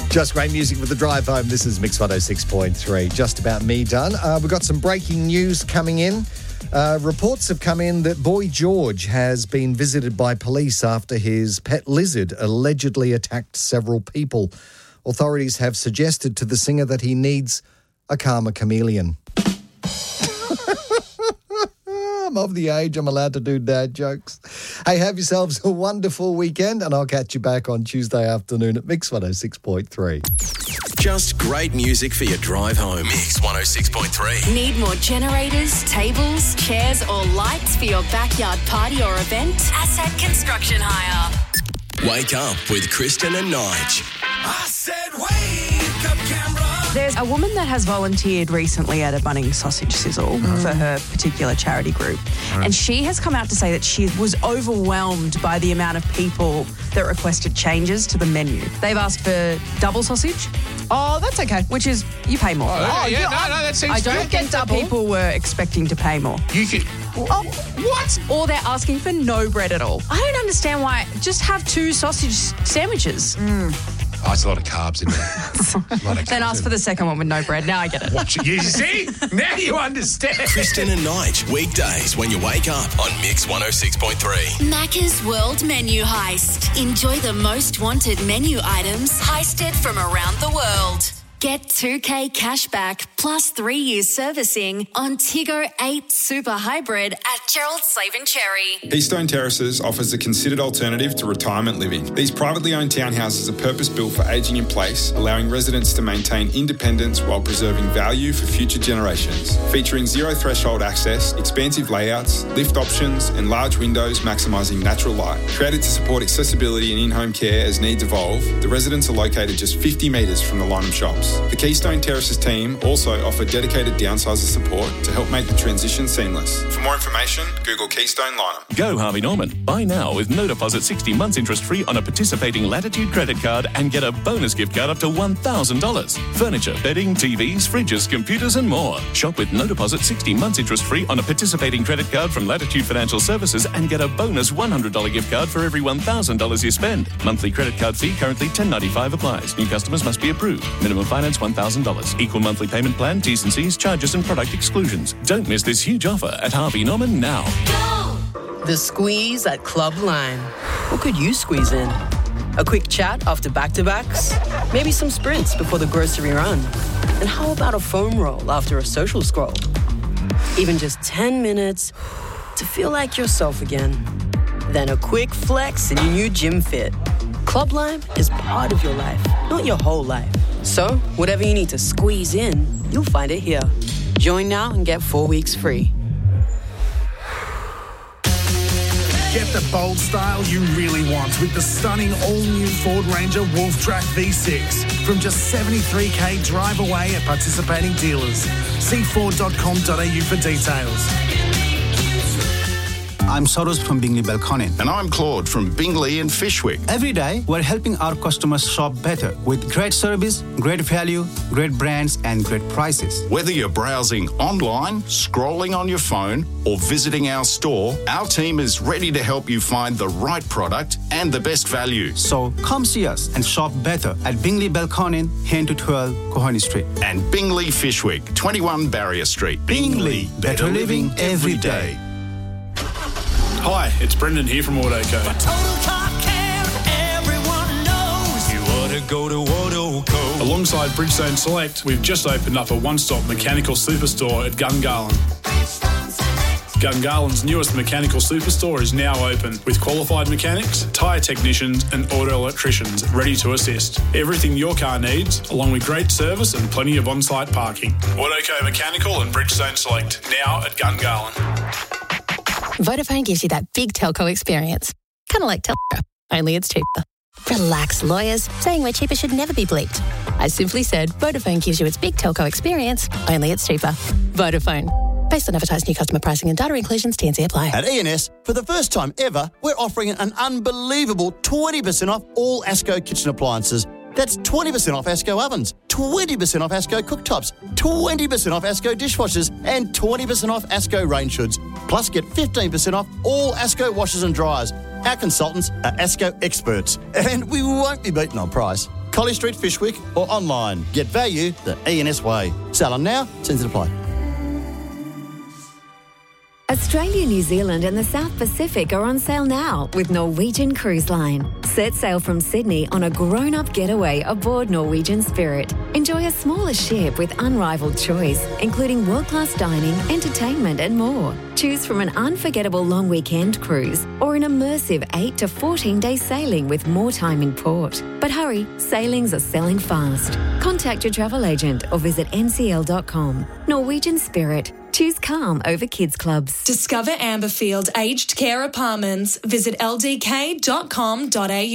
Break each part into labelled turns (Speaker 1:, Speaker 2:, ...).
Speaker 1: Just great music with the drive home. This is Mix 106.3. Just about me done. We've got some breaking news coming in. Reports have come in that Boy George has been visited by police after his pet lizard allegedly attacked several people. Authorities have suggested to the singer that he needs a karma chameleon. I'm of the age I'm allowed to do dad jokes. Hey, have yourselves a wonderful weekend, and I'll catch you back on Tuesday afternoon at Mix 106.3.
Speaker 2: Just great music for your drive home. Mix 106.3.
Speaker 3: Need more generators, tables, chairs or lights for your backyard party or event? Asset Construction Hire.
Speaker 2: Wake up with Kristen and Nige.
Speaker 4: I said wake up, Canberra.
Speaker 5: There's a woman that has volunteered recently at a Bunnings sausage sizzle for her particular charity group. And she has come out to say that she was overwhelmed by the amount of people that requested changes to the menu. They've asked for double sausage. Oh, that's okay. Which is, you pay more.
Speaker 6: No, that seems
Speaker 5: I don't get that people were expecting to pay more.
Speaker 6: You can... what?
Speaker 5: Or they're asking for no bread at all. I don't understand why. Just have 2 sausage sandwiches.
Speaker 6: Oh, it's a lot of carbs in there.
Speaker 5: Then ask for the second one with no bread. Now I get it.
Speaker 6: Watch it. You see? Now you understand.
Speaker 2: Kristen and Nige, weekdays when you wake up on Mix 106.3.
Speaker 3: Macca's World Menu Heist. Enjoy the most wanted menu items heisted from around the world. Get $2,000 cash back plus 3 years servicing on Tiggo 8 Super Hybrid at Gerald Slaven Cherry.
Speaker 7: Keystone Terraces offers a considered alternative to retirement living. These privately owned townhouses are purpose-built for ageing in place, allowing residents to maintain independence while preserving value for future generations. Featuring zero threshold access, expansive layouts, lift options, and large windows maximising natural light. Created to support accessibility and in-home care as needs evolve, the residents are located just 50 metres from the Lynham shops. The Keystone Terraces team also offer dedicated downsizer support to help make the transition seamless. For more information, Google Keystone Lynham.
Speaker 8: Go Harvey Norman. Buy now with no deposit, 60 months interest-free on a participating Latitude credit card and get a bonus gift card up to $1,000. Furniture, bedding, TVs, fridges, computers and more. Shop with no deposit, 60 months interest-free on a participating credit card from Latitude Financial Services and get a bonus $100 gift card for every $1,000 you spend. Monthly credit card fee currently $10.95 applies. New customers must be approved. Minimum finance $1,000. Equal monthly payment plan, T's and C's, charges and product exclusions. Don't miss this huge offer at Harvey Norman now.
Speaker 9: The squeeze at Club Lime. What could you squeeze in? A quick chat after back-to-backs? Maybe some sprints before the grocery run? And how about a foam roll after a social scroll? Even just 10 minutes to feel like yourself again. Then a quick flex in your new gym fit. Club Lime is part of your life, not your whole life. So, whatever you need to squeeze in, you'll find it here. Join now and get 4 weeks free.
Speaker 4: Get the bold style you really want with the stunning all-new Ford Ranger Wolf Track V6 from just $73,000 drive away at participating dealers. See Ford.com.au for details.
Speaker 10: I'm Soros from Bingley Belconnen.
Speaker 11: And I'm Claude from Bingley and Fishwick.
Speaker 10: Every day, we're helping our customers shop better with great service, great value, great brands, and great prices.
Speaker 11: Whether you're browsing online, scrolling on your phone, or visiting our store, our team is ready to help you find the right product and the best value.
Speaker 10: So come see us and shop better at Bingley Belconnen, 10 to 12 Cohoney Street.
Speaker 11: And Bingley Fishwick, 21 Barrier Street.
Speaker 10: Bingley, better living every day.
Speaker 12: Hi, it's Brendan here from Autoco.
Speaker 4: For total car care, everyone knows you ought to go to Autoco.
Speaker 12: Alongside Bridgestone Select, we've just opened up a one-stop mechanical superstore at Gungahlin. Gungahlин's newest mechanical superstore is now open with qualified mechanics, tyre technicians and auto electricians ready to assist. Everything your car needs, along with great service and plenty of on-site parking. Autoco Mechanical and Bridgestone Select, now at Gungahlin.
Speaker 13: Vodafone gives you that big telco experience. Kind of like Telstra, only it's cheaper. Relax, lawyers. Saying we're cheaper should never be bleeped. I simply said Vodafone gives you its big telco experience, only it's cheaper. Vodafone. Based on advertised new customer pricing and data inclusions, T&C apply.
Speaker 14: At E&S, for the first time ever, we're offering an unbelievable 20% off all ASCO kitchen appliances. That's 20% off ASCO ovens, 20% off ASCO cooktops, 20% off ASCO dishwashers, and 20% off ASCO range hoods. Plus, get 15% off all ASCO washers and dryers. Our consultants are ASCO experts, and we won't be beaten on price. Colley Street, Fyshwick, or online. Get value the E&S way. Sell on now, terms and apply.
Speaker 15: Australia, New Zealand and the South Pacific are on sale now with Norwegian Cruise Line. Set sail from Sydney on a grown-up getaway aboard Norwegian Spirit. Enjoy a smaller ship with unrivaled choice, including world-class dining, entertainment and more. Choose from an unforgettable long weekend cruise or an immersive 8 to 14-day sailing with more time in port. But hurry, sailings are selling fast. Contact your travel agent or visit ncl.com. Norwegian Spirit. Choose calm over kids clubs.
Speaker 16: Discover Amberfield Aged Care Apartments. Visit ldk.com.au.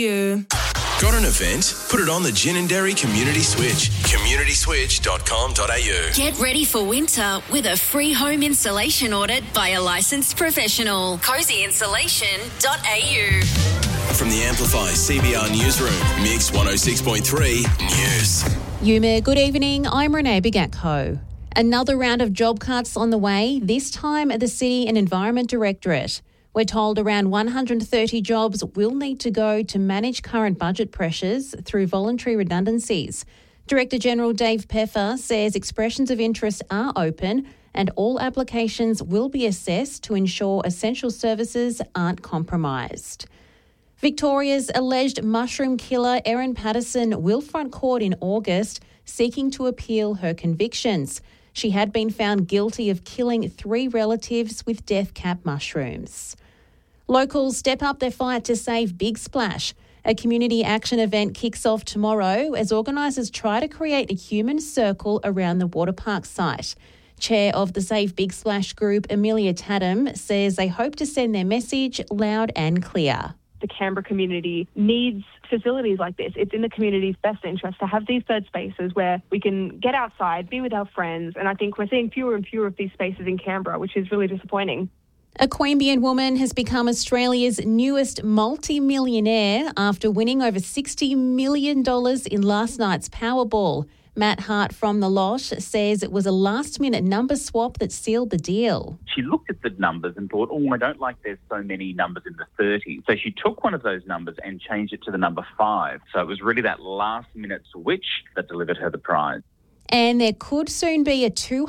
Speaker 2: Got an event? Put it on the Gin and Dairy Community Switch. communityswitch.com.au.
Speaker 3: Get ready for winter with a free home installation audit by a licensed professional. cozyinsulation.au.
Speaker 2: From the Amplify CBR Newsroom, Mix 106.3 News.
Speaker 17: Yuma, good evening. I'm Renee Bigatko. Another round of job cuts on the way, this time at the City and Environment Directorate. We're told around 130 jobs will need to go to manage current budget pressures through voluntary redundancies. Director General Dave Peffer says expressions of interest are open and all applications will be assessed to ensure essential services aren't compromised. Victoria's alleged mushroom killer Erin Patterson will front court in August, seeking to appeal her convictions. She had been found guilty of killing 3 relatives with death cap mushrooms. Locals step up their fight to save Big Splash. A community action event kicks off tomorrow as organisers try to create a human circle around the waterpark site. Chair of the Save Big Splash group, Amelia Tatum, says they hope to send their message loud and clear.
Speaker 18: The Canberra community needs facilities like this. It's in the community's best interest to have these third spaces where we can get outside, be with our friends, and I think we're seeing fewer and fewer of these spaces in Canberra, which is really disappointing.
Speaker 17: A Queanbeyan woman has become Australia's newest multi-millionaire after winning over $60 million in last night's Powerball. Matt Hart from The Lot says it was a last-minute number swap that sealed the deal.
Speaker 19: She looked at the numbers and thought, I don't like there's so many numbers in the 30s. So she took one of those numbers and changed it to the number 5. So it was really that last-minute switch that delivered her the prize.
Speaker 17: And there could soon be a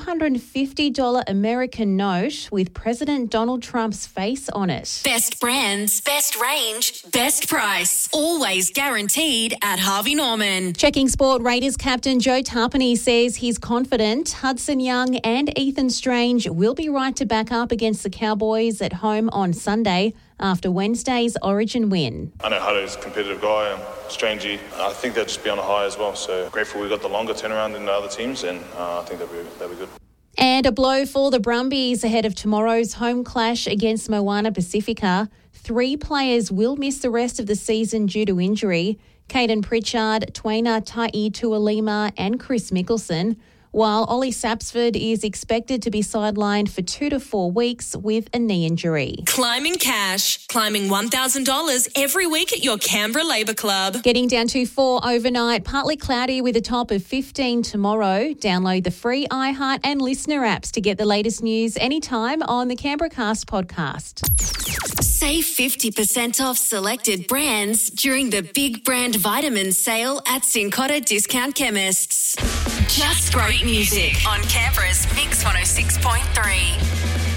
Speaker 17: $250 American note with President Donald Trump's face on it.
Speaker 3: Best brands, best range, best price. Always guaranteed at Harvey Norman.
Speaker 17: Checking sport, Raiders captain Joe Tarpany says he's confident Hudson Young and Ethan Strange will be right to back up against the Cowboys at home on Sunday after Wednesday's Origin win.
Speaker 20: I know Hutto's a competitive guy and Strangey. I think they'll just be on a high as well. So grateful we got the longer turnaround than the other teams, and I think they'll be good.
Speaker 17: And a blow for the Brumbies ahead of tomorrow's home clash against Moana Pacifica. 3 players will miss the rest of the season due to injury. Caden Pritchard, Twaina Ta'i-Tuolima and Chris Mickelson, while Ollie Sapsford is expected to be sidelined for 2 to 4 weeks with a knee injury.
Speaker 16: Climbing cash, climbing $1,000 every week at your Canberra Labour Club.
Speaker 17: Getting down to 4 overnight, partly cloudy with a top of 15 tomorrow. Download the free iHeart and Listener apps to get the latest news anytime on the Canberra Cast podcast.
Speaker 3: Save 50% off selected brands during the Big Brand Vitamin Sale at Cincotta Discount Chemists. Just great music on Canberra's Mix 106.3.